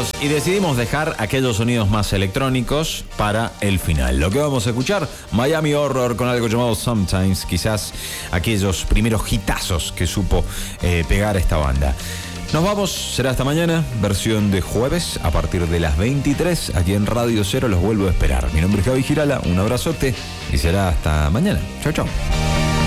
sonidos y decidimos dejar aquellos sonidos más electrónicos para el final. Lo que vamos a escuchar, Miami Horror con algo llamado Sometimes, quizás aquellos primeros hitazos que supo pegar esta banda. Nos vamos, será hasta mañana, versión de jueves a partir de las 23, aquí en Radio Cero los vuelvo a esperar. Mi nombre es Gaby Girala, un abrazote y será hasta mañana. Chau, chau.